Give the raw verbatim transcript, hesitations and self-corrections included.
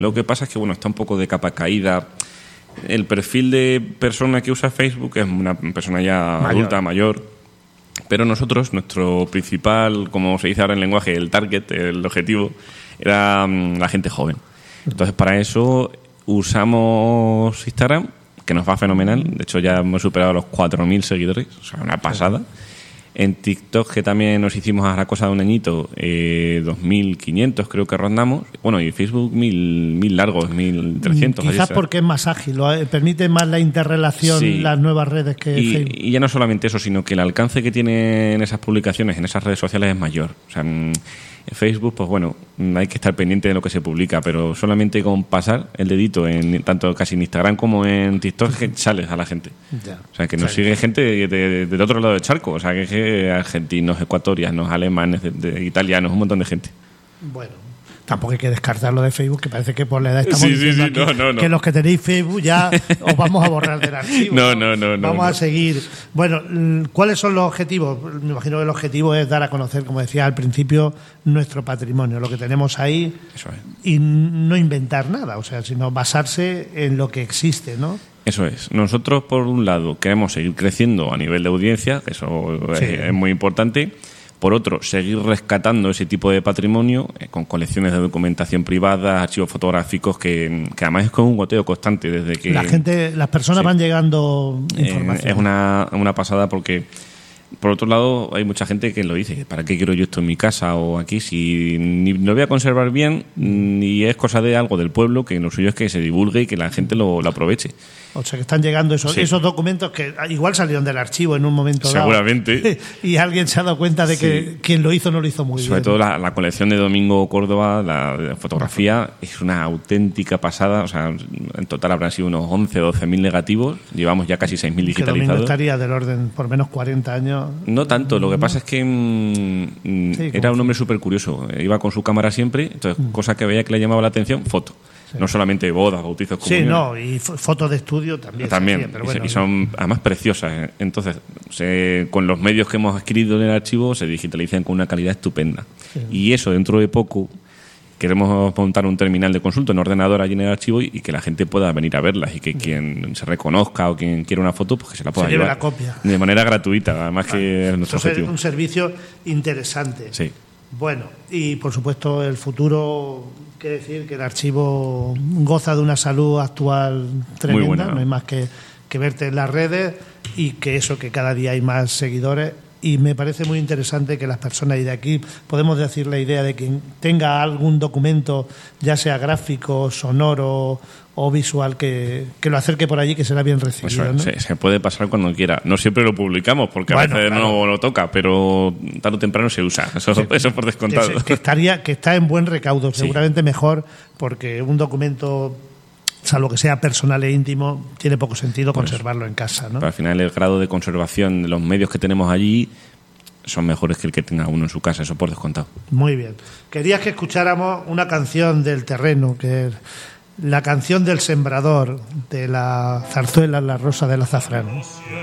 Lo que pasa es que, bueno, está un poco de capa caída. El perfil de persona que usa Facebook es una persona ya mayor. adulta, mayor. Pero nosotros, nuestro principal, como se dice ahora en lenguaje, el target, el objetivo, era um, la gente joven. Entonces, para eso usamos Instagram, que nos va fenomenal. De hecho, ya hemos superado los cuatro mil seguidores, o sea, una pasada. En TikTok, que también nos hicimos a la cosa de un añito, eh, dos mil quinientos creo que rondamos. Bueno, y Facebook mil, mil largos, mil trescientos. Quizás así, porque es más ágil, lo, eh, permite más la interrelación, sí. las nuevas redes que y, Facebook. Y ya no solamente eso, sino que el alcance que tienen esas publicaciones en esas redes sociales es mayor. O sea, en Facebook, pues bueno, hay que estar pendiente de lo que se publica, pero solamente con pasar el dedito en tanto casi en Instagram como en TikTok que sales a la gente. Ya. O sea, que nos sí. sigue gente de, de, del otro lado del charco. O sea, que, que argentinos, ecuatorianos, alemanes, de, de italianos, un montón de gente. Bueno, tampoco hay que descartarlo de Facebook, que parece que por la edad estamos sí, diciendo sí, sí. aquí No, no, no. que los que tenéis Facebook ya os vamos a borrar del archivo. No, no, no. no vamos no, a no. seguir. Bueno, ¿cuáles son los objetivos? Me imagino que el objetivo es dar a conocer, como decía al principio, nuestro patrimonio, lo que tenemos ahí. Eso es. Y no inventar nada, o sea, sino basarse en lo que existe, ¿no? Eso es. Nosotros, por un lado, queremos seguir creciendo a nivel de audiencia, que eso sí. es, es muy importante. Por otro, seguir rescatando ese tipo de patrimonio eh, con colecciones de documentación privada, archivos fotográficos, que, que además es con un goteo constante desde que... La gente, las personas sí. van llegando información. Eh, es una, una pasada porque, por otro lado, hay mucha gente que lo dice, ¿para qué quiero yo esto en mi casa o aquí? Si ni lo voy a conservar bien, ni es cosa de algo del pueblo, que lo suyo es que se divulgue y que la gente lo, lo aproveche. O sea, que están llegando esos, sí. esos documentos que igual salieron del archivo en un momento dado. Seguramente. Y alguien se ha dado cuenta de que sí. quien lo hizo no lo hizo muy Sobre bien. Sobre todo la, la colección de Domingo Córdoba, la, la fotografía, es una auténtica pasada. O sea, en total habrán sido unos once o doce mil negativos. Llevamos ya casi seis mil digitalizados. Que Domingo estaría del orden, por menos cuarenta años. No tanto. Lo que pasa es que mmm, sí, era un hombre súper curioso. Iba con su cámara siempre. Entonces, mm. cosa que veía que le llamaba la atención, foto. Sí. No solamente bodas, bautizos, comuniones. Sí, no, y fotos de estudio también. También, hacía, pero bueno, y son además preciosas. Entonces, se, con los medios que hemos escrito en el archivo, se digitalizan con una calidad estupenda. Sí. Y eso, dentro de poco, queremos montar un terminal de consulta en ordenador allí en el archivo y, y que la gente pueda venir a verlas y que quien se reconozca o quien quiera una foto, pues que se la pueda se llevar. La copia. De manera gratuita, además vale. que es nuestro Eso objetivo. Es un servicio interesante. Sí. Bueno, y por supuesto el futuro, quiere decir que el archivo goza de una salud actual tremenda, muy buena. No hay más que, que verte en las redes y que eso, que cada día hay más seguidores. Y me parece muy interesante que las personas, y de aquí podemos decir la idea de quien tenga algún documento, ya sea gráfico, sonoro o visual, que, que lo acerque por allí, que será bien recibido. Eso, ¿no? se, se puede pasar cuando quiera. No siempre lo publicamos, porque bueno, a veces claro. no lo toca, pero tarde o temprano se usa. Eso, sí, eso por descontado. Que, que, estaría, que está en buen recaudo, sí. Seguramente mejor, porque un documento, salvo que sea personal e íntimo, tiene poco sentido pues, conservarlo en casa, ¿no? Pero al final el grado de conservación de los medios que tenemos allí son mejores que el que tenga uno en su casa, eso por descontado. Muy bien. Querías que escucháramos una canción del terreno, que es la canción del sembrador, de la zarzuela La Rosa del Azafrán.